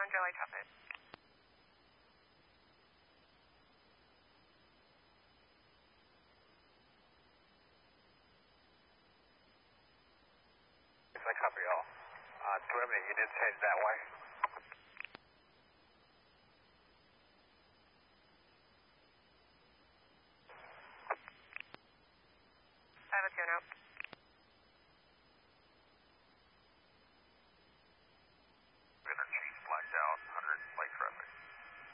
Charlie Trumpet. Yes, I copy all. Derivative units head that way. I have a tune out.